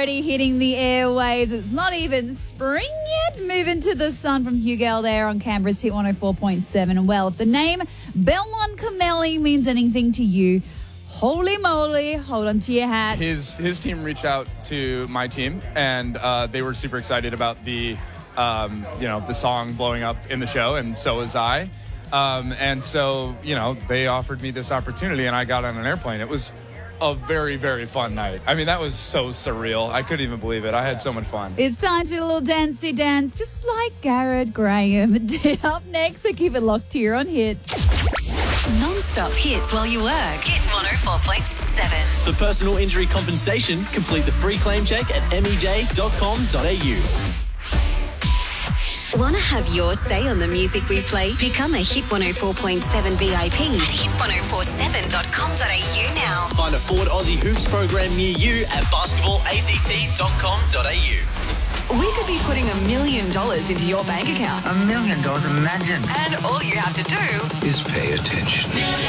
already hitting the airwaves. It's not even spring yet. Moving to the sun from Hugh Gale there on Canberra's Hit 104.7. And well, if the name Belmont Camelli means anything to you, holy moly, hold on to your hat. His team reached out to my team, and they were super excited about the song blowing up in the show, and so was I. And so, they offered me this opportunity, and I got on an airplane. It was a very, very fun night. I mean, that was so surreal. I couldn't even believe it. I had so much fun. It's time to do a little dancey dance, just like Garrett Graham did. Up next, so keep it locked here on Hit. Non-stop hits while you work. Hit 104.7. For personal injury compensation, complete the free claim check at mej.com.au. Want to have your say on the music we play? Become a Hit 104.7 VIP at hit1047.com.au now. Find a Ford Aussie Hoops program near you at basketballact.com.au. We could be putting $1 million into your bank account. $1 million, imagine. And all you have to do is pay attention.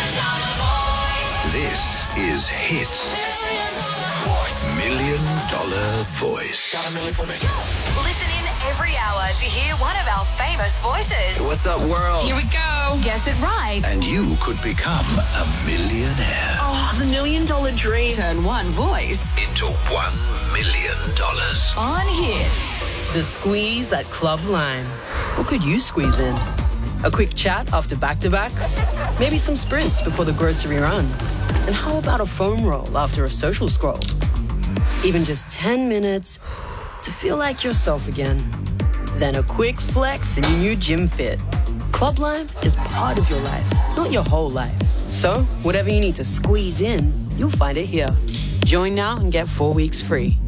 This is Hits. $1 Million Voice. Listen in every hour to hear one of our famous voices. What's up, world? Here we go. Guess it right. And you could become a millionaire. Oh, the $1 million dream. Turn one voice into $1 million. on Hit. The squeeze at Club Lime. What could you squeeze in? A quick chat after back-to-backs? Maybe some sprints before the grocery run? And how about a foam roll after a social scroll? Even just 10 minutes to feel like yourself again. Then a quick flex in your new gym fit. Club Lime is part of your life, not your whole life. So, whatever you need to squeeze in, you'll find it here. Join now and get 4 weeks free.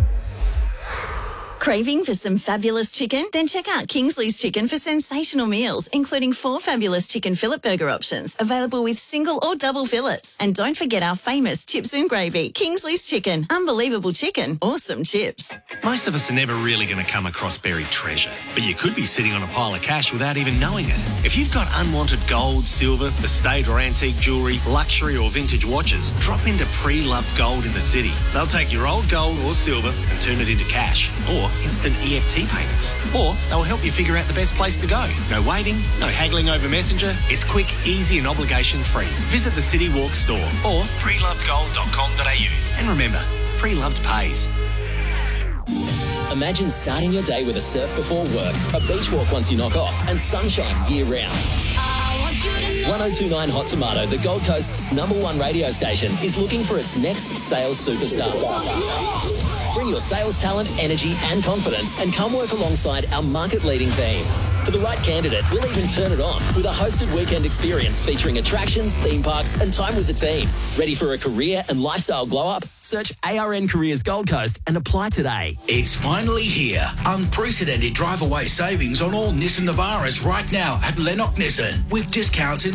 Craving for some fabulous chicken? Then check out Kingsley's Chicken for sensational meals, including 4 fabulous chicken fillet burger options, available with single or double fillets. And don't forget our famous chips and gravy. Kingsley's Chicken. Unbelievable chicken. Awesome chips. Most of us are never really going to come across buried treasure, but you could be sitting on a pile of cash without even knowing it. If you've got unwanted gold, silver, estate or antique jewellery, luxury or vintage watches, drop into Pre-Loved Gold in the city. They'll take your old gold or silver and turn it into cash, or instant EFT payments. Or they'll help you figure out the best place to go. No waiting, no haggling over Messenger. It's quick, easy and obligation-free. Visit the City Walk store or prelovedgold.com.au. And remember, Pre-Loved pays. Imagine starting your day with a surf before work, a beach walk once you knock off, and sunshine year-round. 1029 Hot Tomato, the Gold Coast's #1 radio station, is looking for its next sales superstar. Bring your sales talent, energy and confidence and come work alongside our market-leading team. For the right candidate, we'll even turn it on with a hosted weekend experience featuring attractions, theme parks and time with the team. Ready for a career and lifestyle glow-up? Search ARN Careers Gold Coast and apply today. It's finally here. Unprecedented drive-away savings on all Nissan Navaras right now at Lennox Nissan with discounts in